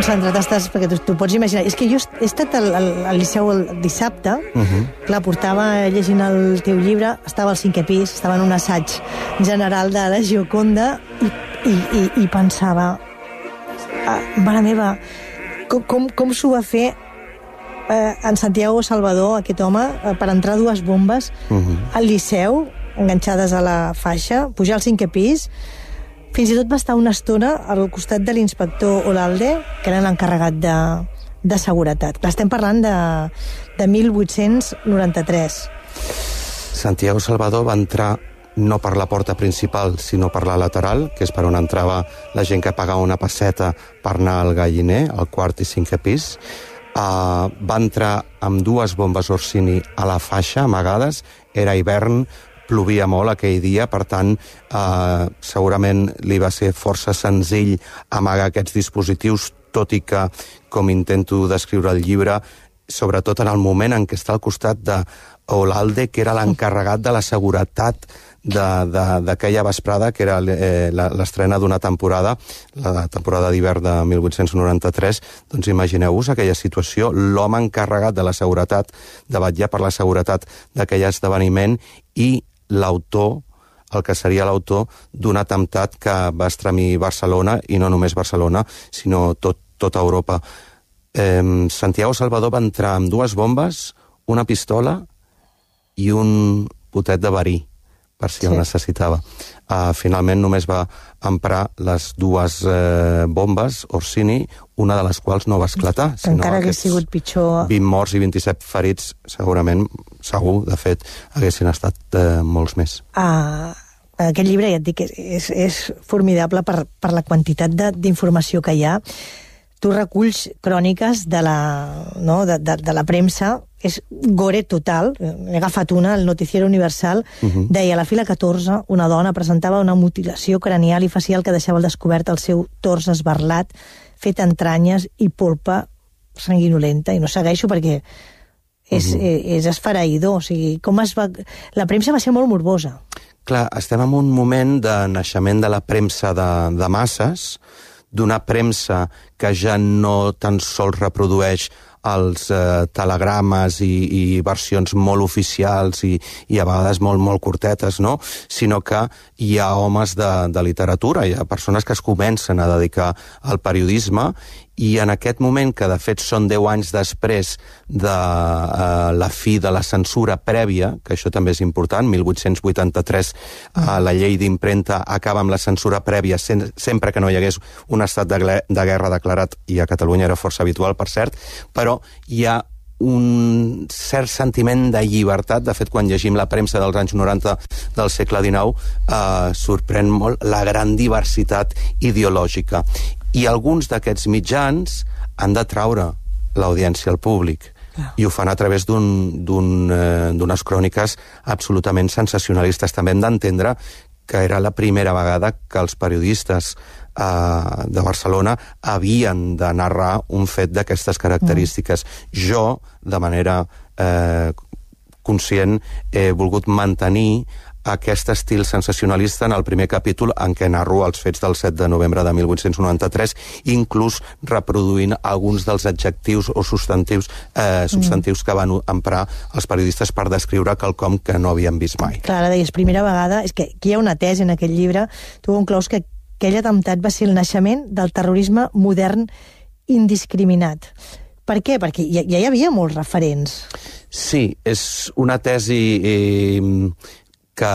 concentrat estàs, perquè t'ho pots imaginar. És que jo he estat al Liceu el dissabte, clar, portava llegint el teu llibre, estava al 5è pis, estava en un assaig general de la Gioconda i pensava, mare meva, com s'ho va fer en Santiago Salvador, aquest home, per entrar 2 bombes al Liceu, enganxades a la faixa, pujar al 5è pis. Fins i tot va estar una estona al costat de l'inspector Olalde, que era l'encarregat de seguretat. Estem parlant de 1893. Santiago Salvador va entrar no per la porta principal, sinó per la lateral, que és per on entrava la gent que pagava una pesseta per anar al Galliner, al 4è i 5è pis. Va entrar amb 2 bombes Orsini a la faixa, amagades. Era hivern, plovia molt aquell dia, per tant, segurament li va ser força senzill amagar aquests dispositius, tot i que, com intento descriure el llibre, sobretot en el moment en què està al costat d'Olalde, que era l'encarregat de la seguretat d'aquella vesprada, que era l'estrena d'una temporada, la temporada d'hivern de 1893, doncs imagineu-vos aquella situació, l'home encarregat de la seguretat, de vetllar per la seguretat d'aquell esdeveniment, i l'autor, el que seria l'autor d'un atemptat que va estremir Barcelona, i no només Barcelona, sinó tota Europa. Santiago Salvador va entrar amb 2 bombes, una pistola i un potet de verí, per si el necessitava. Finalment només va emprar les 2 bombes Orsini, una de les quals no va esclatar. Encara hagués sigut pitjor. 20 morts i 27 ferits, segurament, segur, de fet, haguessin estat molts més. Aquest llibre, ja et dic, és formidable per la quantitat d'informació que hi ha. Tu reculls cròniques de la premsa, és gore total. He agafat una, el Noticiero Universal, deia, a la fila 14, una dona presentava una mutilació cranial i facial que deixava al descobert el seu tors esberlat, fet entranyes i polpa sanguinolenta. I no segueixo perquè és esfereïdor. O sigui, la premsa va ser molt morbosa. Clar, estem en un moment de naixement de la premsa de masses, d'una premsa que ja no tan sols reprodueix els telegrames i versions molt oficials i a vegades molt curtetes, no? Sinó que hi ha homes de literatura, hi ha persones que es comencen a dedicar al periodisme, i en aquest moment, que de fet són 10 anys després de la fi de la censura prèvia, que això també és important, 1883 la llei d'impremta acaba amb la censura prèvia sempre que no hi hagués un estat de guerra declarat, i a Catalunya era força habitual, per cert, però hi ha un cert sentiment de llibertat. De fet, quan llegim la premsa dels anys 90 del segle XIX, sorprèn molt la gran diversitat ideològica. I alguns d'aquests mitjans han de traure l'audiència al públic. I ho fan a través d'unes cròniques absolutament sensacionalistes. També hem d'entendre que era la primera vegada que els periodistes de Barcelona havien de narrar un fet d'aquestes característiques. Jo, de manera conscient, he volgut mantenir aquest estil sensacionalista en el primer capítol, en què narro els fets del 7 de novembre de 1893, inclús reproduint alguns dels adjectius o substantius que van emprar els periodistes per descriure quelcom que no havien vist mai. Clar, deies, primera vegada, és que aquí hi ha una tesi en aquest llibre, tu conclous que aquell atemptat va ser el naixement del terrorisme modern indiscriminat. Per què? Perquè ja hi havia molts referents. Sí, és una tesi que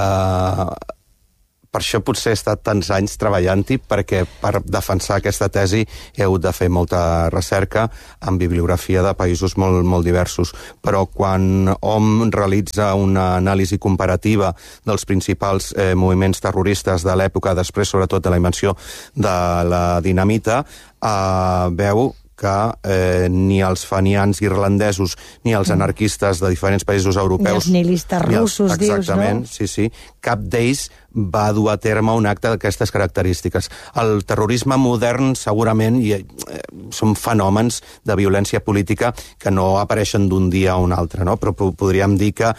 per això potser he estat tants anys treballant-hi, perquè per defensar aquesta tesi he hagut de fer molta recerca en bibliografia de països molt diversos. Però quan hom realitza una anàlisi comparativa dels principals moviments terroristes de l'època, després sobretot de la invenció de la dinamita, veu que ni els fenians irlandesos ni els anarquistes de diferents països europeus... Ni els nihilistes russos, dius, no? Exactament, sí. Cap d'ells va dur a terme un acte d'aquestes característiques. El terrorisme modern segurament són fenòmens de violència política que no apareixen d'un dia a un altre, no? Però podríem dir que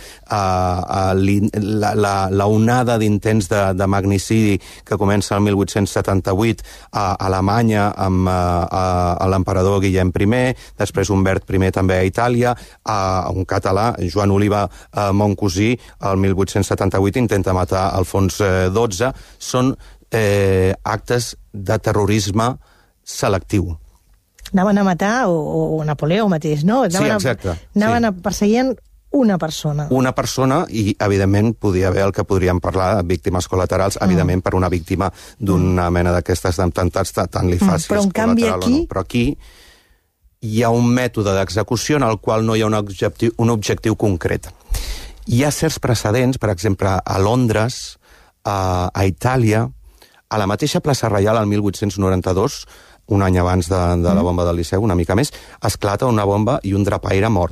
la onada d'intents de magnicidi que comença el 1878 a Alemanya amb l'emperador Guillem I, després Humbert I també a Itàlia, un català, Joan Oliva Moncosí, el 1878 intenta matar Alfons XII, són actes de terrorisme selectiu. Anaven a matar, o Napoleó mateix, no? Sí, exacte. Anaven perseguint una persona. Una persona, i evidentment podia haver el que podríem parlar de víctimes col·laterals, evidentment per una víctima d'una mena d'aquestes atemptats, tant li fa si és col·lateral o no. Però aquí hi ha un mètode d'execució en el qual no hi ha un objectiu concret. Hi ha certs precedents, per exemple, a Londres, a Itàlia, a la mateixa plaça Reial, el 1892, un any abans de la bomba del Liceu, una mica més, esclata una bomba i un drapaire mor.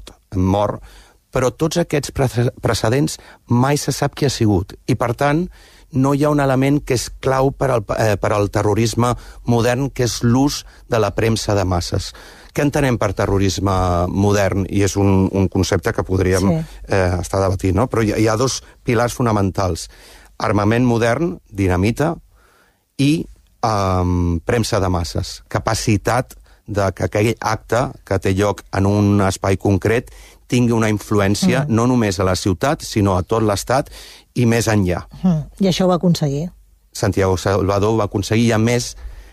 Però tots aquests precedents mai se sap qui ha sigut. I, per tant, no hi ha un element que és clau per al terrorisme modern, que és l'ús de la premsa de masses. Què entenem per terrorisme modern? I és un concepte que podríem estar debatint, no? Però hi ha dos pilars fonamentals. Armament modern, dinamita, i premsa de masses. Capacitat de que aquell acte que té lloc en un espai concret tingui una influència no només a la ciutat, sinó a tot l'estat i més enllà. I això ho va aconseguir. Santiago Salvador ho va aconseguir, i a més,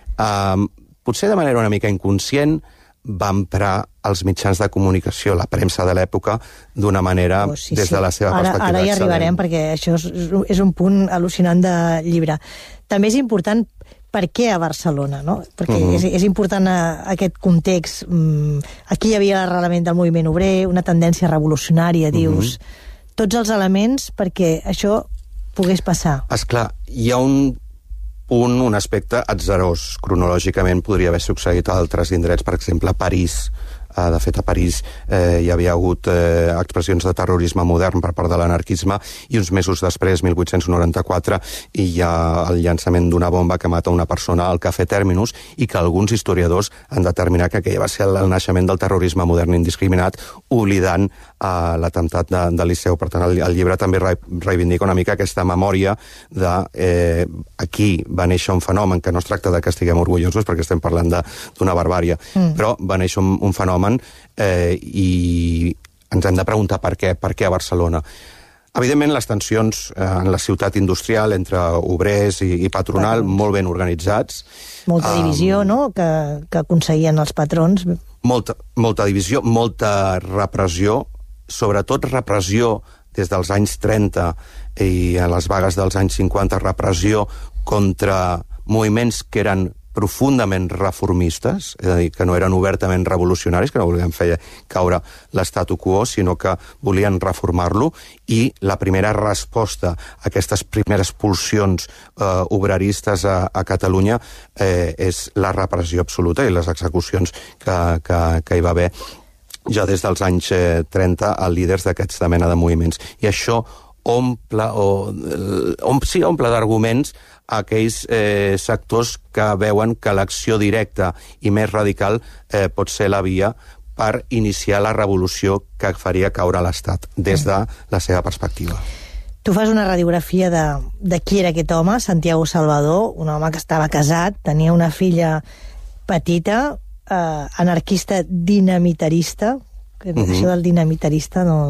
potser de manera una mica inconscient, va emprar els mitjans de comunicació, la premsa de l'època, d'una manera, des de la seva perspectiva. Ara hi arribarem, perquè això és un punt al·lucinant de llibre. També és important per què a Barcelona, no? Perquè és important aquest context. Aquí hi havia l'arrelament del moviment obrer, una tendència revolucionària, dius. Tots els elements perquè això pogués passar. Esclar, hi ha un aspecte atzarós. Cronològicament podria haver succeït a altres indrets, per exemple, a París. De fet, a París hi havia hagut expressions de terrorisme modern per part de l'anarquisme, i uns mesos després, 1894, hi ha el llançament d'una bomba que mata una persona al Cafè Terminus, i que alguns historiadors han determinat que aquell va ser el naixement del terrorisme modern indiscriminat, oblidant l'atemptat del Liceu. Per tant, el llibre també reivindica una mica aquesta memòria de aquí va néixer un fenomen, que no es tracta de que estiguem orgullosos perquè estem parlant d'una barbària, però va néixer un fenomen i ens hem de preguntar per què a Barcelona. Evidentment, les tensions en la ciutat industrial entre obrers i patronal, molt ben organitzats. Molta divisió, no?, que aconseguien els patrons. Molta divisió, molta repressió, sobretot repressió des dels anys 30 i a les vagues dels anys 50, repressió contra moviments que eren profundament reformistes, és a dir, que no eren obertament revolucionaris, que no volien fer caure l'statu quo, sinó que volien reformar-lo, i la primera resposta a aquestes primeres pulsions obreristes a Catalunya és la repressió absoluta i les execucions que hi va haver ja des dels anys 30 a líders d'aquesta mena de moviments. I això omple d'arguments a aquells sectors que veuen que l'acció directa i més radical pot ser la via per iniciar la revolució que faria caure l'Estat, des de la seva perspectiva. Tu fas una radiografia de qui era aquest home, Santiago Salvador, un home que estava casat, tenia una filla petita, anarquista dinamitarista. Això del dinamitarista no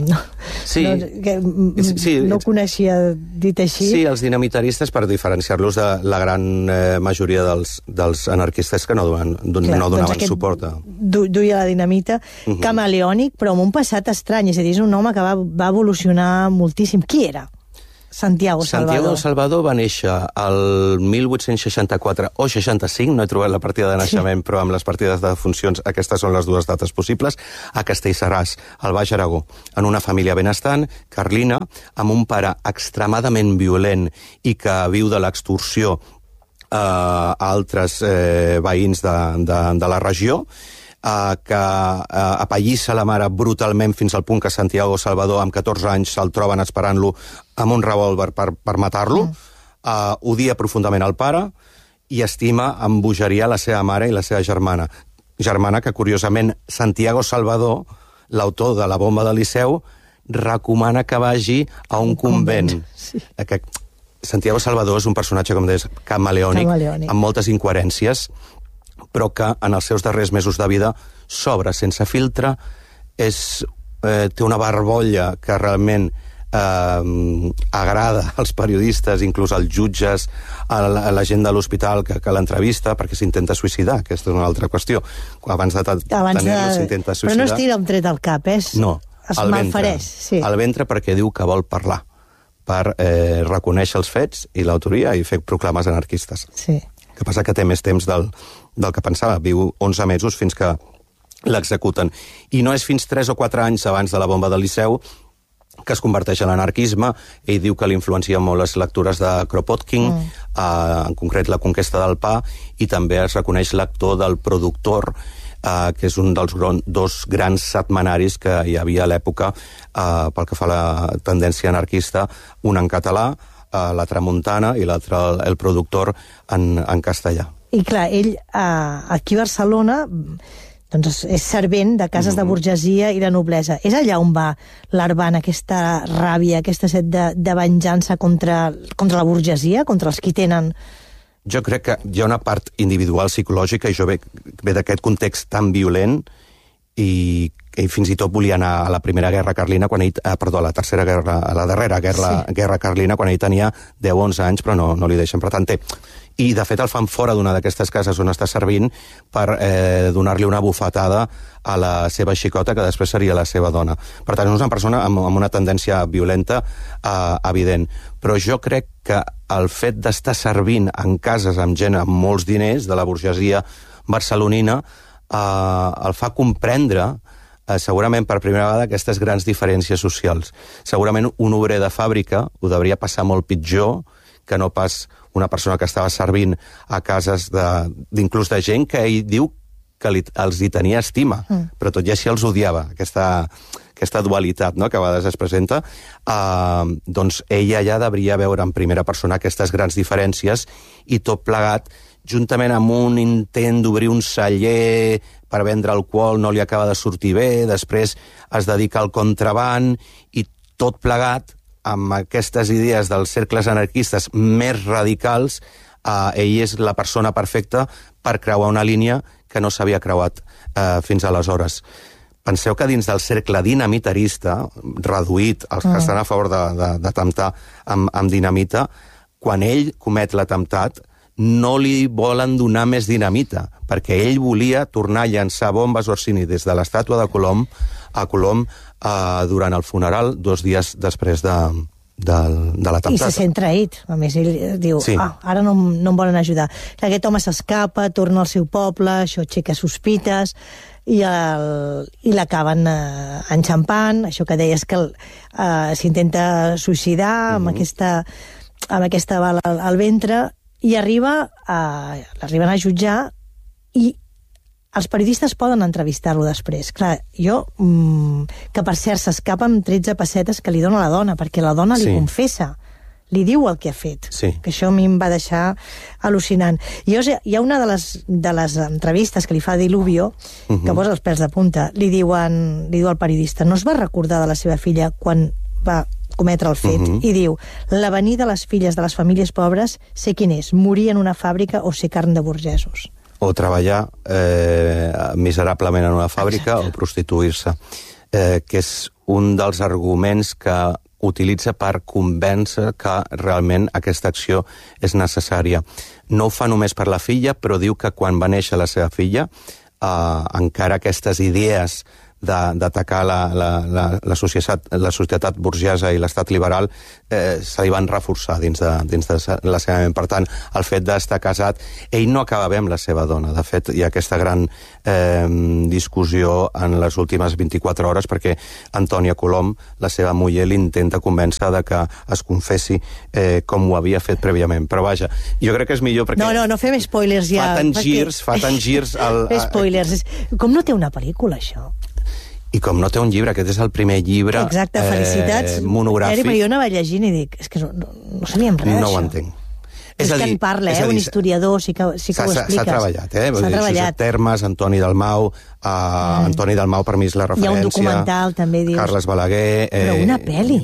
coneixia dit així. Sí, els dinamitaristes, per diferenciar-los de la gran majoria dels anarquistes que no donaven suport. Duia la dinamita, camaleònic, però amb un passat estrany, és a dir, és un home que va evolucionar moltíssim. Qui era Santiago Salvador? Va néixer el 1864 o 65, no he trobat la partida de naixement, però amb les partides de funcions aquestes són les dues dates possibles, a Castellseràs, al Baix Aragó, en una família benestant, carlina, amb un pare extremadament violent i que viu de l'extorsió a altres veïns de la regió, que apallissa la mare brutalment fins al punt que Santiago Salvador, amb 14 anys, se'l troben esperant-lo amb un revòlver per matar-lo. Odia profundament el pare i estima amb bogeria la seva mare i la seva germana. germana que, curiosament, Santiago Salvador, l'autor de La bomba del Liceu, recomana que vagi a un convent. Sí. Santiago Salvador és un personatge, com deies, camaleònic, amb moltes incoherències, però que en els seus darrers mesos de vida s'obre sense filtre, té una barbolla que realment agrada als periodistes, inclús als jutges, a la gent de l'hospital que l'entrevista, perquè s'intenta suïcidar. Aquesta és una altra qüestió. Abans de tenir-lo s'intenta suïcidar. Però no es tira un tret al cap, No, al ventre. Sí. Al ventre, perquè diu que vol parlar, per reconèixer els fets i l'autoria i fer proclames anarquistes. Sí. El que passa que té més temps del que pensava. Viu 11 mesos fins que l'executen. I no és fins 3 o 4 anys abans de la bomba del Liceu que es converteix en l'anarquisme. Ell diu que l'influencia molt les lectures de Kropotkin, en concret La conquesta del pa, i també es reconeix l'actor del Productor, que és un dels dos grans setmanaris que hi havia a l'època pel que fa a la tendència anarquista, un en català, La Tramuntana, i l'altre El Productor en castellà. I clar, ell aquí a Barcelona doncs és servent de cases de burgesia i de noblesa. És allà on va larvant aquesta ràbia, aquesta set de venjança contra la burgesia, contra els qui tenen... Jo crec que hi ha una part individual psicològica, i jo ve d'aquest context tan violent, i fins i tot volia anar a la primera guerra carlina, a la darrera guerra carlina, quan ell tenia 10 o 11 anys, però no li deixen. Per tant, i de fet el fan fora d'una d'aquestes cases on està servint per donar-li una bufetada a la seva xicota, que després seria la seva dona. Per tant, és una persona amb una tendència violenta evident. Però jo crec que el fet d'estar servint en cases amb gent amb molts diners de la burgesia barcelonina el fa comprendre segurament per primera vegada aquestes grans diferències socials. Segurament un obrer de fàbrica ho devria passar molt pitjor que no pas una persona que estava servint a cases inclús de gent que ell diu que els hi tenia estima, però tot i així els odiava, aquesta dualitat, no?, que a vegades es presenta. Doncs ella ja devria veure en primera persona aquestes grans diferències, i tot plegat, juntament amb un intent d'obrir un celler per vendre alcohol, no li acaba de sortir bé, després es dedica al contraban, i tot plegat, amb aquestes idees dels cercles anarquistes més radicals, ell és la persona perfecta per creuar una línia que no s'havia creuat fins aleshores. Penseu que dins del cercle dinamitarista, reduït, els que estan a favor d'atemptar amb dinamita, quan ell comet l'atemptat, no li volen donar més dinamita, perquè ell volia tornar a llançar bombes Orsini des de l'estàtua de Colom a Colom durant el funeral 2 dies després de l'atemptat. I se sent traït. A més, ell diu, sí. Ara no em volen ajudar. Aquest home s'escapa, torna al seu poble, això aixeca sospites, i l'acaben enxampant, això que deies que s'intenta suïcidar amb aquesta bala al ventre, i l'arriben a jutjar, i els periodistes poden entrevistar-lo després. Clar, jo, que per cert s'escapa amb 13 pessetes que li dona la dona, perquè la dona li confessa, li diu el que ha fet, que això a mi em va deixar al·lucinant. Hi ha una de les entrevistes que li fa Diluvio, que posa els pèls de punta, li diu al periodista, no es va recordar de la seva filla quan va cometre el fet, i diu, l'avenir de les filles de les famílies pobres, sé quin és, morir en una fàbrica o ser carn de burgesos. O treballar miserablement en una fàbrica, o prostituir-se, que és un dels arguments que utilitza per convèncer que realment aquesta acció és necessària. No ho fa només per la filla, però diu que quan va néixer la seva filla, encara aquestes idees d'atacar la societat burgesa i l'estat liberal se li van reforçar dins de la seva ment. Per tant, el fet d'estar casat, ell no acaba bé amb la seva dona. De fet, hi ha aquesta gran discussió en les últimes 24 hores perquè Antònia Colom, la seva muller, l'intenta convèncer de que es confessi com ho havia fet prèviament. Però vaja, jo crec que és millor perquè... No fem spoilers ja. Fa tant girs... Spoilers. Com no té una pel·lícula, això? I com no té un llibre, aquest és el primer llibre felicitats, monogràfic. Jo anava llegint i dic, és que no sabíem res d'això. No ho entenc. És que en parla, un historiador sí que ho expliques. S'ha treballat, S'ha treballat. Josep Termes, Antoni Dalmau, Antoni Dalmau per mi és la referència. Hi ha un documental, també, dius. Carles Balaguer... Però una pel·li.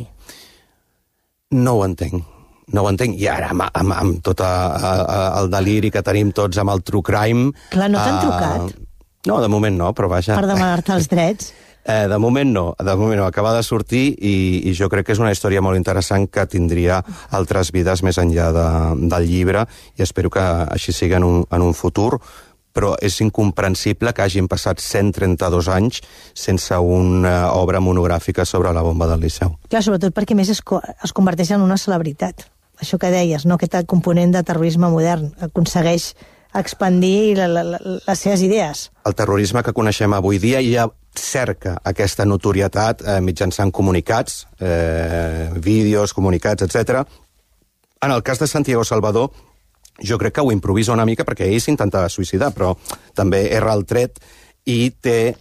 No ho entenc. No ho entenc. I ara, amb tot el deliri que tenim tots amb el true crime... Clar, no t'han trucat? No, de moment no, però vaja... Per demanar-te els drets? De moment no, acaba de sortir i jo crec que és una història molt interessant que tindria altres vides més enllà del llibre i espero que així sigui en un futur, però és incomprensible que hagin passat 132 anys sense una obra monogràfica sobre la bomba del Liceu. Clar, sobretot perquè més es converteix en una celebritat. Això que deies, no? Aquest component de terrorisme modern aconsegueix expandir les seves idees. El terrorisme que coneixem avui dia ja cerca aquesta notorietat mitjançant comunicats, vídeos, comunicats, etc. En el cas de Santiago Salvador, jo crec que ho improvisa una mica perquè ell s'intentava suïcidar, però també erra el tret i té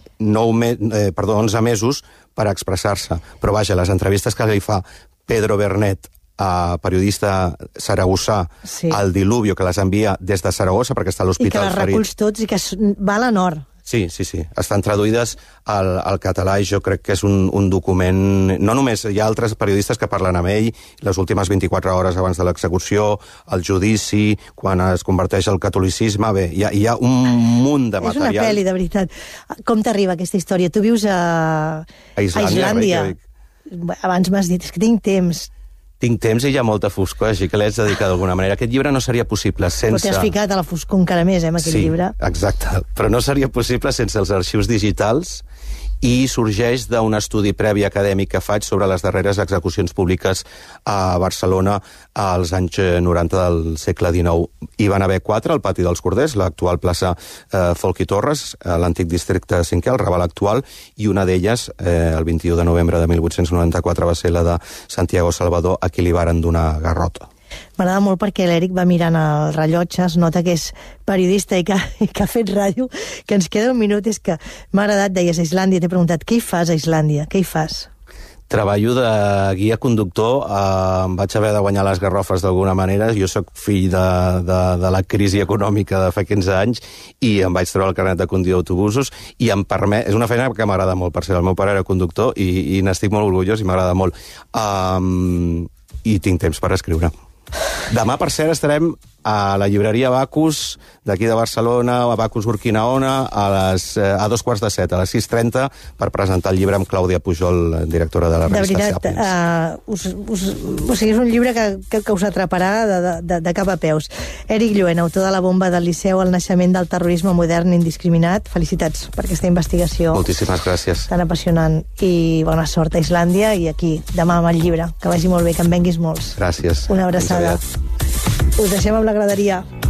11 mesos per expressar-se. Però vaja, les entrevistes que li fa Pedro Bernet, periodista saragossà, sí, al Diluvio, que les envia des de Saragossa perquè està a l'Hospital Ferit. I que les reculls tots i que valen or. Sí. Estan traduïdes al català i jo crec que és un document... No només hi ha altres periodistes que parlen amb ell les últimes 24 hores abans de l'execució, el judici, quan es converteix al catolicisme... Bé, hi ha un munt de material. És una pel·li, de veritat. Com t'arriba aquesta història? Tu vius a Islàndia. Abans m'has dit, és que tinc temps. Tinc temps i hi ha molta foscor, així que l'he de dedicar d'alguna manera. Aquest llibre no seria possible sense... Però t'has ficat a la foscor encara més, amb aquest llibre. Sí, exacte. Però no seria possible sense els arxius digitals i sorgeix d'un estudi previ acadèmic que faig sobre les darreres execucions públiques a Barcelona als anys 90 del segle XIX. Hi van haver 4 al Pati dels Corders, l'actual plaça Folch i Torres, l'antic districte 5è, el Raval actual, i una d'elles, el 21 de novembre de 1894, va ser la de Santiago Salvador, a qui li varen donar garrota. M'agrada molt perquè l'Eric va mirant el rellotge, es nota que és periodista i que ha fet ràdio, que ens queda un minut. És que m'ha agradat, deies, a Islàndia, t'he preguntat, què hi fas a Islàndia? Què hi fas? Treballo de guia conductor, em vaig haver de guanyar les garrofes d'alguna manera, jo sóc fill de la crisi econòmica de fa 15 anys i em vaig treure el carnet de conduir d'autobusos i em permet... És una feina que m'agrada molt, per ser el meu pare era conductor i n'estic molt orgullós i m'agrada molt. I tinc temps per escriure. Demà, per cert, estarem a la llibreria Bacus, d'aquí de Barcelona, a Bacus Urquinaona, a 2:15, a les 6:30, per presentar el llibre amb Clàudia Pujol, directora de la revista Sapiens. O sigui, és un llibre que us atraparà de cap a peus. Eric Lluent, autor de La bomba del Liceu, el naixement del terrorisme modern indiscriminat. Felicitats per aquesta investigació. Moltíssimes gràcies. Tan apassionant. I bona sort a Islàndia i aquí, demà amb el llibre. Que vagi molt bé, que en venguis molts. Gràcies. Una abraçada. Us deixem amb la graderia.